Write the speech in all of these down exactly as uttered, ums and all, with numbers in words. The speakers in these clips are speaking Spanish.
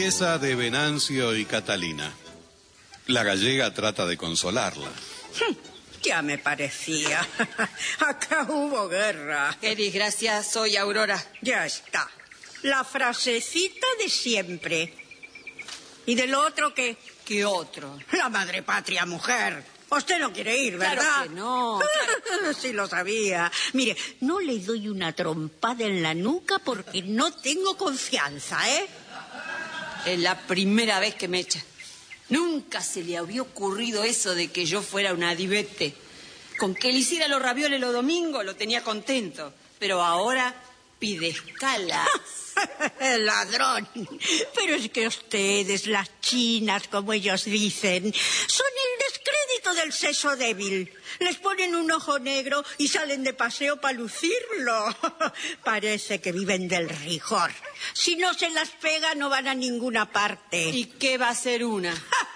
pieza de Venancio y Catalina. La gallega trata de consolarla. Ya me parecía. Acá hubo guerra. Qué desgracia soy, Aurora. Ya está. La frasecita de siempre. ¿Y del otro qué? ¿Qué otro? La madre patria mujer. Usted no quiere ir, ¿verdad? Claro que no. Claro. Sí lo sabía. Mire, no le doy una trompada en la nuca porque no tengo confianza, ¿eh? Es la primera vez que me echa. Nunca se le había ocurrido eso de que yo fuera una divete. Con que le hiciera los ravioles los domingos lo tenía contento. Pero ahora pide escalas. Ladrón. Pero es que ustedes, las chinas, como ellos dicen, son el descrédito del sexo débil. Les ponen un ojo negro y salen de paseo para lucirlo. Parece que viven del rigor. Si no se las pega, no van a ninguna parte. ¿Y qué va a ser una?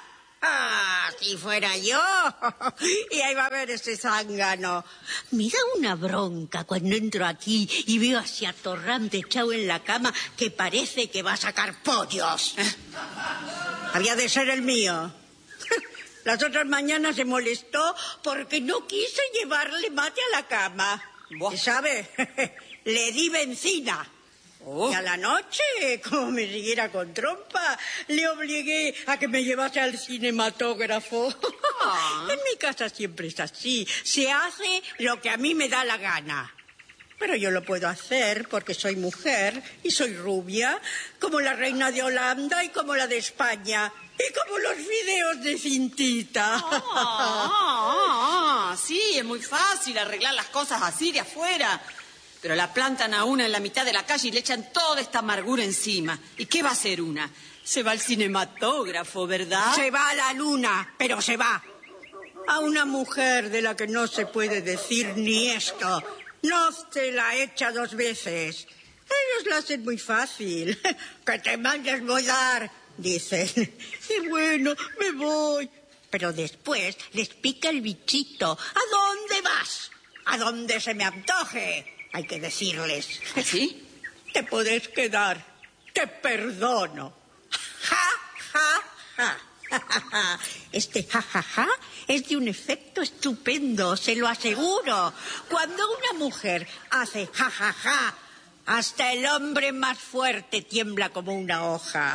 Ah, si fuera yo. Y ahí va a ver ese zángano. Me da una bronca cuando entro aquí y veo a ese atorrante echado en la cama que parece que va a sacar pollos. ¿Eh? Había de ser el mío. Las otras mañanas se molestó porque no quise llevarle mate a la cama. ¿Y sabe? Le di benzina. Oh. Y a la noche, como me siguiera con trompa, le obligué a que me llevase al cinematógrafo. Ah. En mi casa siempre es así. Se hace lo que a mí me da la gana. Pero yo lo puedo hacer porque soy mujer y soy rubia, como la reina de Holanda y como la de España. Y como los videos de Cintita. Ah, ah, ah, sí, es muy fácil arreglar las cosas así de afuera. Pero la plantan a una en la mitad de la calle y le echan toda esta amargura encima. ¿Y qué va a hacer una? Se va al cinematógrafo, ¿verdad? Se va a la luna, pero se va. A una mujer de la que no se puede decir ni esto. No se la echa dos veces. Ellos la hacen muy fácil. Que te mandes volar, dicen. Y bueno, me voy. Pero después les pica el bichito. ¿A dónde vas? A donde se me antoje. Hay que decirles. ¿Sí? Te puedes quedar. Te perdono. Ja, ja, ja. Este ja, ja, ja es de un efecto estupendo, se lo aseguro. Cuando una mujer hace ja, ja, ja, hasta el hombre más fuerte tiembla como una hoja.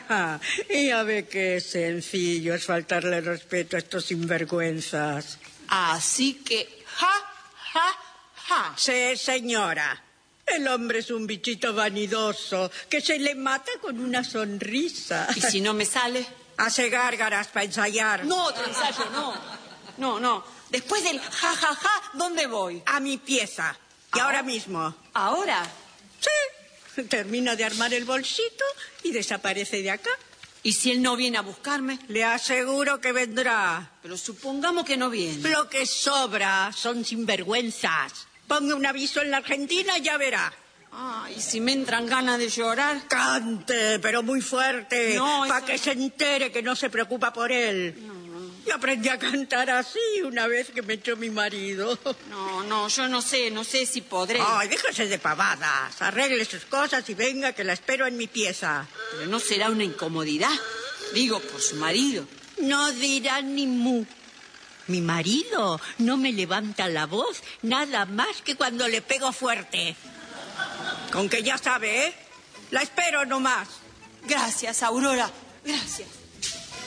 Y ya ve que sencillo es faltarle respeto a estos sinvergüenzas. Así que ja, ja, ja. Sí, señora. El hombre es un bichito vanidoso que se le mata con una sonrisa. ¿Y si no me sale? Hace gárgaras para ensayar. No, otro ensayo, no. No, no. Después del ja, ja, ja, ¿dónde voy? A mi pieza. Y ahora, ahora mismo. ¿Ahora? Sí. Termina de armar el bolsito y desaparece de acá. ¿Y si él no viene a buscarme? Le aseguro que vendrá. Pero supongamos que no viene. Lo que sobra son sinvergüenzas. Ponga un aviso en la Argentina y ya verá. Ah, ¿y si me entran ganas de llorar? Cante, pero muy fuerte, no, para eso... que se entere que no se preocupa por él. No, no. Yo aprendí a cantar así una vez que me echó mi marido. No, no, yo no sé, no sé si podré. Ay, déjese de pavadas, arregle sus cosas y venga que la espero en mi pieza. Pero no será una incomodidad, digo, por su marido. No dirá ni mu. Mi marido no me levanta la voz nada más que cuando le pego fuerte. Con que ya sabe, ¿eh? La espero nomás. Gracias, Aurora. Gracias.